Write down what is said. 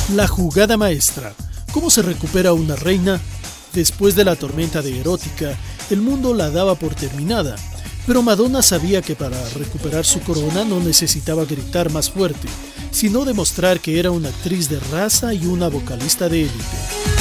La jugada maestra. ¿Cómo se recupera una reina? Después de la tormenta de Erótica, el mundo la daba por terminada, pero Madonna sabía que para recuperar su corona no necesitaba gritar más fuerte, sino demostrar que era una actriz de raza y una vocalista de élite.